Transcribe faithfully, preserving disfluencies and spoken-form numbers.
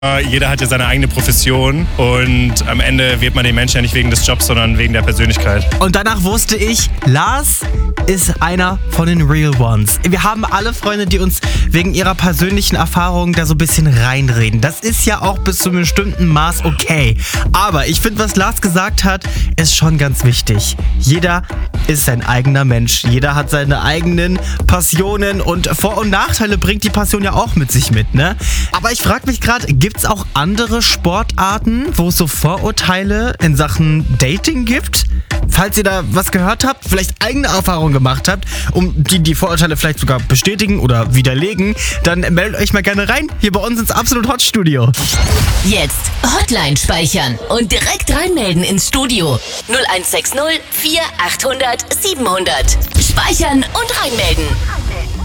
Jeder hat ja seine eigene Profession und am Ende wird man den Menschen ja nicht wegen des Jobs, sondern wegen der Persönlichkeit. Und danach wusste ich, Lars ist einer von den Real Ones. Wir haben alle Freunde, die uns wegen ihrer persönlichen Erfahrungen da so ein bisschen reinreden. Das ist ja auch bis zu einem bestimmten Maß okay. Aber ich finde, was Lars gesagt hat, ist schon ganz wichtig. Jeder ist sein eigener Mensch. Jeder hat seine eigenen Passionen und Vor- und Nachteile bringt die Passion ja auch mit sich mit, ne? Aber ich frage mich gerade, gibt es auch andere Sportarten, wo es so Vorurteile in Sachen Dating gibt? Falls ihr da was gehört habt, vielleicht eigene Erfahrungen gemacht habt, um die die Vorurteile vielleicht sogar bestätigen oder widerlegen, dann meldet euch mal gerne rein, hier bei uns ins Absolut Hot Studio. Jetzt Hotline speichern und direkt reinmelden ins Studio. null eins sechs null vier achthundert siebenhundert. Speichern und reinmelden.